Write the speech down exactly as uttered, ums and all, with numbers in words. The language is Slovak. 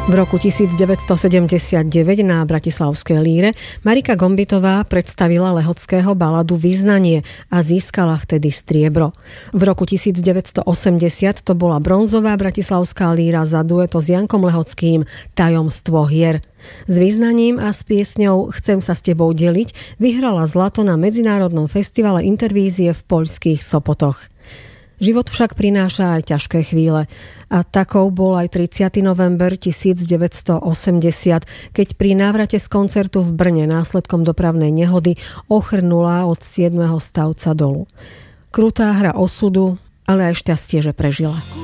V roku devätnásťstosedemdesiatdeväť na bratislavskej Líre Marika Gombitová predstavila lehockého baladu Vyznanie a získala vtedy striebro. V roku devätnásťstoosemdesiat to bola bronzová bratislavská Líra za dueto s Jankom Lehockým Tajomstvo hier. S Vyznaním a s piesňou Chcem sa s tebou deliť vyhrala zlato na medzinárodnom festivale Intervízie v poľských Sopotoch. Život však prináša aj ťažké chvíle. A takou bol aj tridsiateho november devätnásťstoosemdesiat, keď pri návrate z koncertu v Brne následkom dopravnej nehody ochrnula od siedmeho stavca dolu. Krutá hra osudu, ale aj šťastie, že prežila.